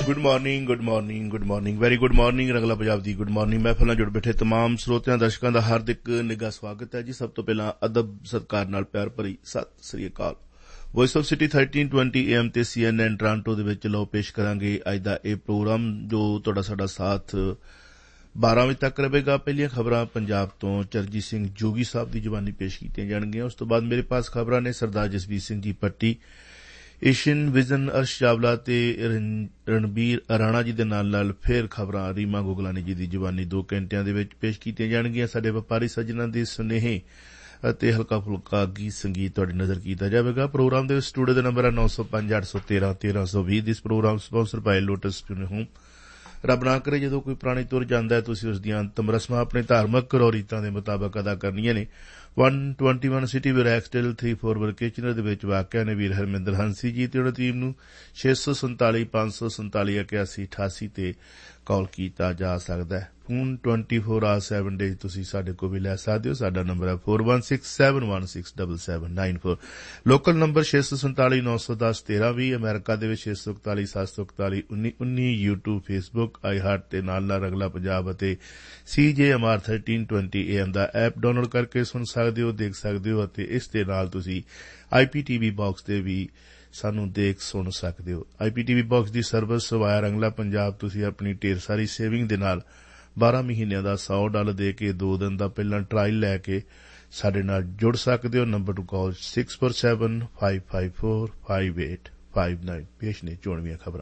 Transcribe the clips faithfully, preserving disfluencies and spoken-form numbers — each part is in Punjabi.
Good morning good morning good morning very good morning ਰੰਗਲਾ ਪੰਜਾਬ ਦੀ ਗੁੱਡ ਮਾਰਨਿੰਗ ਮਹਿਫਲ ਨਾਲ ਜੁੜ ਬੈਠੇ ਤਮਾਮ ਸਰੋਤਿਆਂ ਦਰਸ਼ਕਾਂ ਦਾ ਹਾਰਦਿਕ ਨਿੱਘਾ ਸਵਾਗਤ ਹੈ ਜੀ। ਸਭ ਤੋਂ ਪਹਿਲਾਂ ਅਦਬ ਸਤਿਕਾਰ ਨਾਲ ਪਿਆਰ ਭਰੀ ਸਤਿ ਸ੍ਰੀ ਅਕਾਲ। Voice of city thirteen twenty A M ਤੇ ਸੀ ਐਨ ਐਨ ਟੋਰਾਂਟੋ ਦੇ ਵਿੱਚ ਲਓ ਪੇਸ਼ ਕਰਾਂਗੇ ਅੱਜ ਦਾ ਇਹ ਪ੍ਰੋਗਰਾਮ ਜੋ ਤੁਹਾਡਾ ਸਾਡਾ ਸਾਥ ਬਾਰਾਂ ਵਜੇ ਤੱਕ ਰਹੇਗਾ। ਪਹਿਲੀਆਂ ਖਬਰਾਂ ਪੰਜਾਬ ਤੋਂ ਚਰਨਜੀਤ ਸਿੰਘ ਜੋਗੀ ਸਾਹਿਬ ਦੀ ਜ਼ੁਬਾਨੀ ਪੇਸ਼ ਕੀਤੀਆਂ ਜਾਣਗੀਆਂ। ਉਸ ਤੋਂ ਬਾਅਦ ਮੇਰੇ ਪਾਸ ਖਬਰਾਂ ਨੇ ਸਰਦਾਰ ਜਸਵੀਰ ਸਿੰਘ ਜੀ ਪੱਟੀ, ਏਸ਼ੀਅਨ ਵਿਜ਼ਨ ਅਰਸ਼ ਚਾਵਲਾ ਤੇ ਰਣਬੀਰ ਅਰਾਣਾ ਜੀ ਦੇ ਨਾਲ ਨਾਲ ਫਿਰ ਖਬਰਾਂ ਰੀਮਾ ਗੋਗਲਾਨੀ ਜੀ ਦੀ ਜ਼ੁਬਾਨੀ ਦੋ ਘੰਟਿਆਂ ਦੇ ਵਿੱਚ ਪੇਸ਼ ਕੀਤੀਆਂ ਜਾਣਗੀਆਂ। ਸਾਡੇ ਵਪਾਰੀ ਸੱਜਣਾਂ ਦੇ ਸੁਨੇਹੇ ਅਤੇ ਹਲਕਾ ਫੁਲਕਾ ਗੀਤ ਸੰਗੀਤ ਤੁਹਾਡੀ ਨਜ਼ਰ ਕੀਤਾ ਜਾਵੇਗਾ। ਪ੍ਰੋਗਰਾਮ ਦੇ ਸਟੂਡੀਓ ਦਾ ਨੰਬਰ ਹੈ ਨੌ ਸੌ ਪੰਜ ਅੱਠ ਸੌ ਤੇਰਾਂ ਤੇਰਾਂ ਸੌ ਵੀਹ। ਦਿਸ programme sponsor bye lotus home. ਰੱਬ ਨਾ ਕਰੇ ਜਦੋਂ ਕੋਈ ਪ੍ਰਾਣੀ ਤੁਰ ਜਾਂਦਾ ਹੈ ਤੁਸੀਂ ਉਸ ਦੀਆਂ ਅੰਤਮ ਰਸਮਾਂ ਆਪਣੇ ਧਾਰਮਿਕ ਰੀਤਾਂ ਦੇ ਮੁਤਾਬਕ ਅਦਾ ਕਰਨੀਆਂ ਨੇ। ਇੱਕ ਸੌ ਇਕੱਤੀ ਸਿਟੀ ਵਿਰੈਕਸਟਲ ਤਿੰਨ ਚਾਰ ਵਰਕੇਚਨਰ ਦੇ ਵਿੱਚ ਵਾਕਿਆ ਨੇ ਵੀਰ ਹਰਮਿੰਦਰ ਹੰਸੀ ਜੀ ਤੇ ਉਹਨਾਂ ਟੀਮ ਨੂੰ ਛੇ ਸੌ ਸੰਤਾਲੀ ਪੰਜ ਸੌ ਸੰਤਾਲੀ ਇਕਿਆਸੀ ਅਠਾਸੀ ਤੇ ਕਾਲ ਕੀਤਾ ਜਾ ਸਕਦਾ ਹੈ। Phone twenty four R seven days ਤੁਸੀਂ ਸਾਡੇ ਕੋਲ ਵੀ ਲੈ ਸਕਦੇ ਹੋ। ਸਾਡਾ ਨੰਬਰ ਹੈ four one six seven one six double seven nine four. Local number ਛੇ ਸੌ ਸੰਤਾਲੀ ਨੌ ਸੌ ਦਸ ਤੇਰਾਂ ਵੀਹ। ਅਮਰੀਕਾ ਦੇ ਵਿੱਚ ਛੇ ਸੌ ਇਕਤਾਲੀ ਸੱਤ ਸੌ ਇਕਤਾਲੀ ਉੱਨੀ ਉੱਨੀ। ਯੂਟਿਊਬ, ਫੇਸਬੁੱਕ, ਆਈ ਹਾਰਟ ਤੇ ਨਾਲ ਨਾਲ ਅਗਲਾ ਪੰਜਾਬ ਅਤੇ ਸੀ ਜੇ M R thirteen twenty A M the app download ਕਰਕੇ ਸੁਣ ਸਕਦੇ ਹੋ, ਦੇਖ ਸਕਦੇ ਹੋ ਅਤੇ ਇਸ ਦੇ ਨਾਲ ਤੁਸੀਂ ਆਈ ਪੀ ਟੀ ਵੀ ਬਾਕਸ ਤੇ ਵੀ ਸਾਨੂੰ ਦੇਖ ਸੁਣ ਸਕਦੇ ਹੋ। ਆਈ ਪੀ ਟੀ ਵੀ ਬਾਕਸ ਦੀ ਸਰਵਿਸ ਵਾਇਆ ਰੰਗਲਾ ਪੰਜਾਬ ਤੁਸੀਂ ਆਪਣੀ ਢੇਰ ਸਾਰੀ ਸੇਵਿੰਗ ਦੇ ਨਾਲ ਬਾਰਾਂ ਮਹੀਨਿਆਂ ਦਾ ਸੌ ਡਾਲਰ ਦੇ ਕੇ ਦੋ ਦਿਨ ਦਾ ਪਹਿਲਾਂ ਟਰਾਇਲ ਲੈ ਕੇ ਸਾਡੇ ਨਾਲ ਜੁੜ ਸਕਦੇ ਹੋ। ਨੰਬਰ ਟੂ ਕਾਲ six four seven five five four five eight five nine. ਪੇਸ਼ ਨੇ ਚੋਣਵੀਆਂ ਖਬਰਾਂ।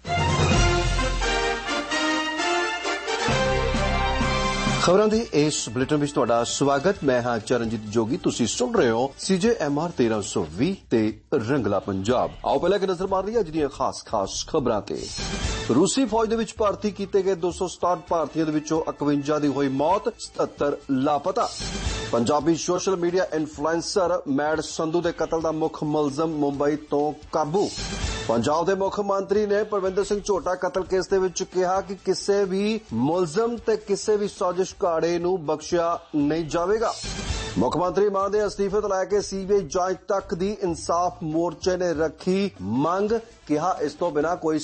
ਖਬਰਾਂ ਦੇ ਇਸ ਬੁਲੇਟਿਨ ਵਿੱਚ ਤੁਹਾਡਾ ਸਵਾਗਤ। ਮੈਂ ਹਾਂ ਚਰਨਜੀਤ ਜੋਗੀ। ਤੁਸੀਂ ਸੁਣ ਰਹੇ ਹੋ ਸੀ ਜੇ ਐਮ ਆਰ ਤੇਰਾਂ ਸੌ ਵੀਹ ਤੇ ਰੰਗਲਾ ਪੰਜਾਬ। ਆਓ ਪਹਿਲਾਂ ਇੱਕ ਨਜ਼ਰ ਮਾਰ ਲਈਏ ਅੱਜ ਦੀਆਂ ਖਾਸ ਖਾਸ ਖਬਰਾਂ ਤੇ। ਰੂਸੀ ਫੌਜ ਦੇ ਵਿੱਚ ਭਰਤੀ ਕੀਤੇ ਗਏ ਦੋ ਸੌ ਸਤਾਹਠ ਭਾਰਤੀਆਂ ਦੇ ਵਿੱਚੋਂ ਇਕਵੰਜਾ ਦੀ ਹੋਈ ਮੌਤ, ਸਤੱਤਰ ਲਾਪਤਾ। Punjabi social media influencer made Sandhu ਦੇ ਕਤਲ ਦਾ ਮੁੱਖ ਮੁਲਜ਼ਮ ਮੁੰਬਈ ਤੋਂ ਕਾਬੂ। ਪੰਜਾਬ ਦੇ ਮੁੱਖ ਮੰਤਰੀ ਨੇ ਪਰਵਿੰਦਰ ਸਿੰਘ ਝੋਟਾ ਕਤਲ ਕੇਸ ਦੇ ਵਿੱਚ ਕਿਹਾ ਕਿ ਕਿਸੇ ਵੀ ਮੁਲਜ਼ਮ ਤੇ ਕਿਸੇ ਵੀ ਸਾਜ਼ਿਸ਼ ਘਾੜੇ ਨੂੰ ਬਖਸ਼ਿਆ ਨਹੀਂ ਜਾਵੇਗਾ। ਮੁੱਖ ਮੰਤਰੀ ਮਾਨ ਦੇ ਅਸਤੀਫੇ ਤੋਂ ਲੈ ਕੇ ਸੀ ਬੀ ਆਈ ਜਾਂਚ ਤੱਕ ਦੀ ਇਨਸਾਫ ਮੋਰਚੇ ਨੇ ਰੱਖੀ ਮੰਗ। ਕਿਹਾ ਇਸ ਤੋਂ ਬਿਨਾਂ ਕੋਈ